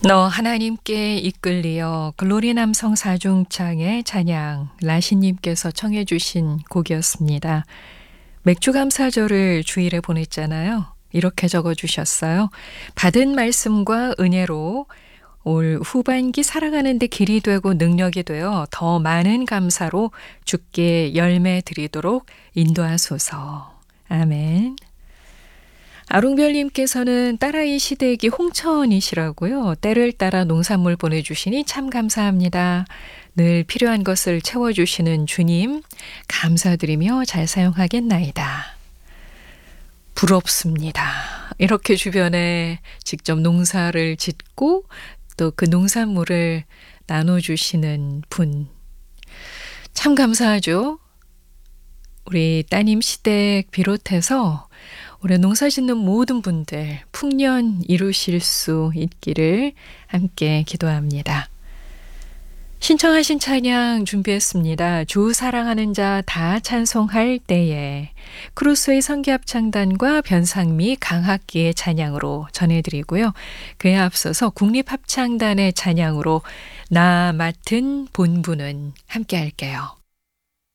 너 하나님께 이끌리어 글로리 남성 사중창의 찬양 라시님께서 청해 주신 곡이었습니다. 맥주 감사절을 주일에 보냈잖아요. 이렇게 적어 주셨어요. 받은 말씀과 은혜로 올 후반기 살아가는 데 길이 되고 능력이 되어 더 많은 감사로 주께 열매 드리도록 인도하소서. 아멘. 아롱별님께서는 딸아이 시댁이 홍천이시라고요. 때를 따라 농산물 보내주시니 참 감사합니다. 늘 필요한 것을 채워주시는 주님 감사드리며 잘 사용하겠나이다. 부럽습니다. 이렇게 주변에 직접 농사를 짓고 또 그 농산물을 나눠주시는 분 참 감사하죠. 우리 따님 시댁 비롯해서 올해 농사 짓는 모든 분들 풍년 이루실 수 있기를 함께 기도합니다. 신청하신 찬양 준비했습니다. 주 사랑하는 자 다 찬송할 때에 크루스의 성기합창단과 변상미 강학기의 찬양으로 전해드리고요. 그에 앞서서 국립합창단의 찬양으로 나 맡은 본분은 함께 할게요.